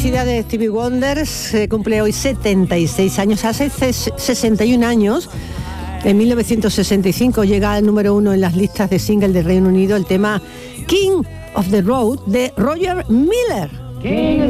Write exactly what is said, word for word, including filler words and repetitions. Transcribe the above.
Felicidades, Stevie Wonder. Se cumple hoy setenta y seis años. Hace sesenta y un años, en mil novecientos sesenta y cinco, llega al número uno en las listas de single del Reino Unido el tema King of the Road de Roger Miller. King